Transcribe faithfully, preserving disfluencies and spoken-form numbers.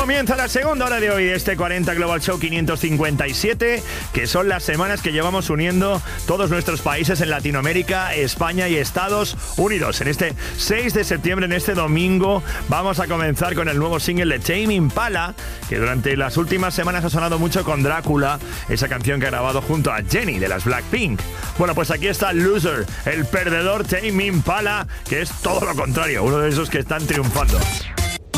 Comienza la segunda hora de hoy de este cuarenta Global Show quinientos cincuenta y siete, que son las semanas que llevamos uniendo todos nuestros países en Latinoamérica, España y Estados Unidos. En este seis de septiembre, en este domingo, vamos a comenzar con el nuevo single de Tame Impala, que durante las últimas semanas ha sonado mucho con Drácula, esa canción que ha grabado junto a Jennie de las Blackpink. Bueno, pues aquí está Loser, el perdedor Tame Impala, que es todo lo contrario, uno de esos que están triunfando.